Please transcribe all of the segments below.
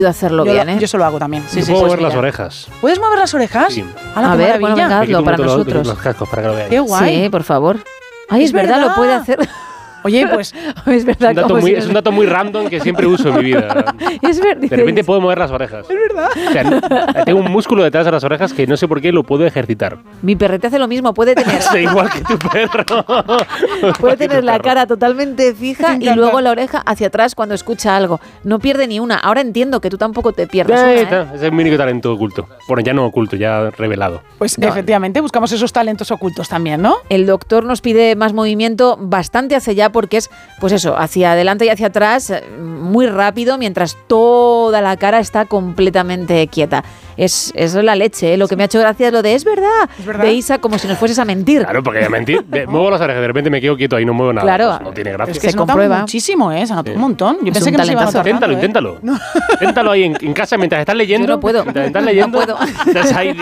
hacerlo bien, ¿eh? Yo eso lo hago también. Sí, puedo mover las orejas. ¿Puedes mover las orejas? Sí. A ver, bueno, venga, hazlo para nosotros. Los cascos para que lo veáis. Qué guay. Sí, por favor. Ay, es verdad, lo puede hacer. Oye, pues es verdad. Es un dato muy random que siempre uso en mi vida. Es verdad. De repente puedo mover las orejas. Es verdad. O sea, tengo un músculo detrás de las orejas que no sé por qué lo puedo ejercitar. Mi perrete hace lo mismo, puede tener. Sí, igual que tu perro. Puede tener la cara totalmente fija y luego la oreja hacia atrás cuando escucha algo. No pierde ni una. Ahora entiendo que tú tampoco te pierdas una, ¿eh? Es el único talento oculto. Bueno, ya no oculto, ya revelado. Pues efectivamente, buscamos esos talentos ocultos también, ¿no? El doctor nos pide más movimiento bastante hacia allá porque es, pues eso, hacia adelante y hacia atrás, muy rápido, mientras toda la cara está completamente quieta. Es la leche, ¿eh? Lo que me ha hecho gracia es lo de es verdad, de Isa, como si nos fueses a mentir. Claro, porque ya mentir. Muevo las orejas, de repente me quedo quieto ahí, no muevo nada. Claro. Pues no tiene gracia. Es que se nota muchísimo, ¿eh? Se nota un montón. Yo pensé que no se iba a notar tanto, Inténtalo. No. Inténtalo ahí en casa mientras estás leyendo. Yo no puedo. Mientras estás leyendo. No puedo. Estás ahí.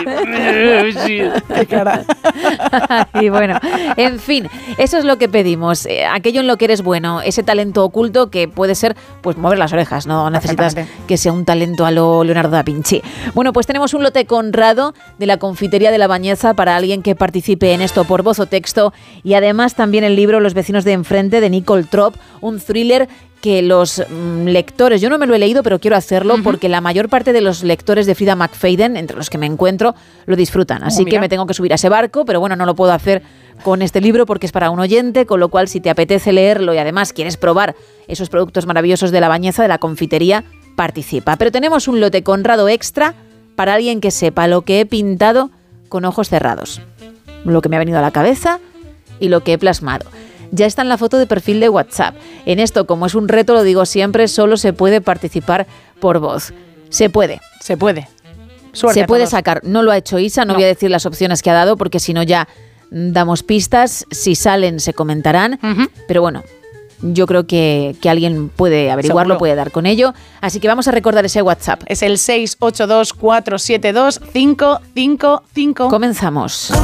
Qué cara. Y bueno, en fin, eso es lo que pedimos. Aquello en lo que eres bueno, ese talento oculto que puede ser, pues, mover las orejas. No necesitas que sea un talento a lo Leonardo da Vinci. Bueno, pues tenemos un lote honrado de la Confitería de la Bañeza para alguien que participe en esto por voz o texto, y además también el libro Los vecinos de enfrente de Nicole Trop, un thriller que los lectores, yo no me lo he leído, pero quiero hacerlo porque la mayor parte de los lectores de Frida McFadden, entre los que me encuentro, lo disfrutan. Así que me tengo que subir a ese barco, pero bueno, no lo puedo hacer con este libro porque es para un oyente, con lo cual si te apetece leerlo y además quieres probar esos productos maravillosos de la Bañeza, de la confitería, participa. Pero tenemos un lote Conrado extra para alguien que sepa lo que he pintado con ojos cerrados, lo que me ha venido a la cabeza y lo que he plasmado. Ya está en la foto de perfil de WhatsApp. En esto, como es un reto, lo digo siempre, solo se puede participar por voz. Se puede. Suerte se puede sacar. No lo ha hecho Isa, no voy a decir las opciones que ha dado porque si no ya damos pistas. Si salen, se comentarán. Pero bueno, yo creo que alguien puede averiguarlo, puede dar con ello. Así que vamos a recordar ese WhatsApp. Es el 682 472 555. Comenzamos.